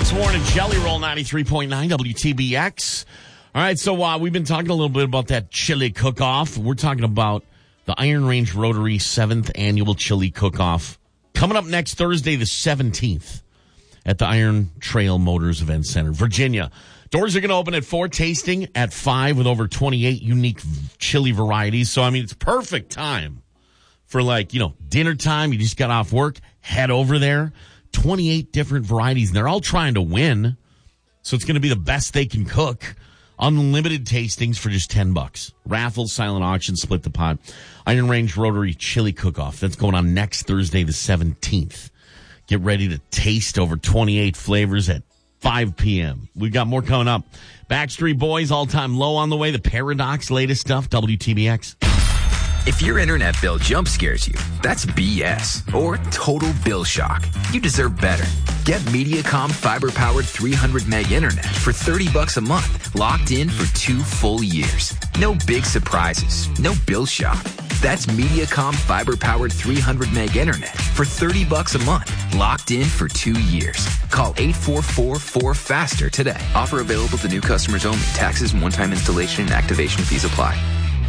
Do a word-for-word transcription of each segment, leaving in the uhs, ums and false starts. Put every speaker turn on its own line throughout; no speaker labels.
It's Warren and Jelly Roll, ninety-three point nine W T B X. All right, so uh, we've been talking a little bit about that chili cook-off. We're talking about the Iron Range Rotary seventh Annual Chili Cook-Off coming up next Thursday, the seventeenth, at the Iron Trail Motors Event Center, Virginia. Doors are going to open at four, tasting at five with over twenty-eight unique chili varieties. So, I mean, it's perfect time for, like, you know, dinner time. You just got off work, head over there. twenty-eight different varieties, and they're all trying to win. So it's going to be the best they can cook. Unlimited tastings for just ten bucks. Raffles, silent auction, split the pot. Iron Range Rotary Chili Cook-Off. That's going on next Thursday, the seventeenth. Get ready to taste over twenty-eight flavors at five p.m. We've got more coming up. Backstreet Boys, all-time low on the way. The Paradox, latest stuff, W T B X.
If your internet bill jump scares you, that's B S or total bill shock. You deserve better. Get Mediacom fiber-powered three hundred meg internet for thirty bucks a month, locked in for two full years. No big surprises, no bill shock. That's Mediacom fiber-powered three hundred meg internet for thirty bucks a month, locked in for two years. Call eight four four, four faster today. Offer available to new customers only. Taxes and one-time installation and activation fees apply.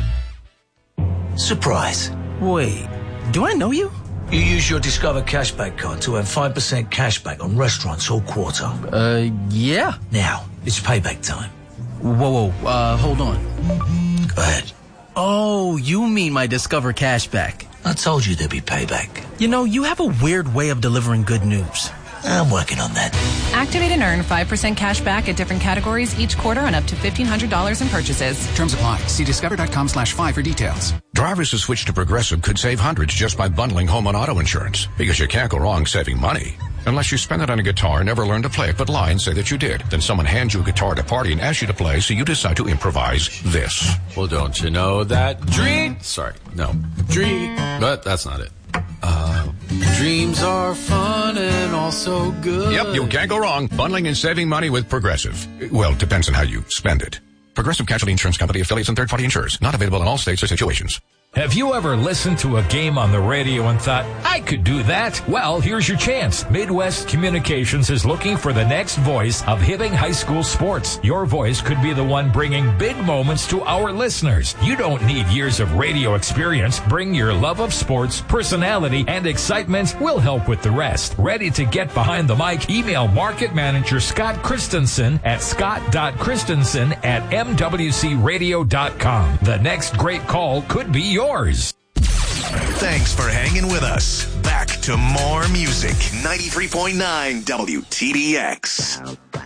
Surprise.
Wait, do I know you?
You use your Discover Cashback card to earn five percent cashback on restaurants all quarter.
Uh, yeah.
Now, it's payback time.
Whoa, whoa, uh, hold on.
Go ahead.
Oh, you mean my Discover Cashback.
I told you there'd be payback.
You know, you have a weird way of delivering good news.
I'm working on that.
Activate and earn five percent cash back at different categories each quarter on up to fifteen hundred dollars in purchases.
Terms apply. See discover.com slash five for details.
Drivers who switch to Progressive could save hundreds just by bundling home and auto insurance. Because you can't go wrong saving money. Unless you spend it on a guitar, never learn to play it, but lie and say that you did. Then someone hands you a guitar at a party and asks you to play, so you decide to improvise this.
Well, don't you know that dream... Sorry, no. Dream... But that's not it. Uh, dreams are fun and also good.
Yep, you can't go wrong. Bundling and saving money with Progressive. Well, depends on how you spend it. Progressive Casualty Insurance Company, affiliates, and third-party insurers. Not available in all states or situations.
Have you ever listened to a game on the radio and thought, I could do that? Well, here's your chance. Midwest Communications is looking for the next voice of Hibbing High School sports. Your voice could be the one bringing big moments to our listeners. You don't need years of radio experience. Bring your love of sports, personality, and excitement. We'll help with the rest. Ready to get behind the mic? Email Market Manager Scott Christensen at scott.christensen at m w c radio dot com. The next great call could be yours.
Thanks for hanging with us. Back to more music. ninety-three point nine W T B X.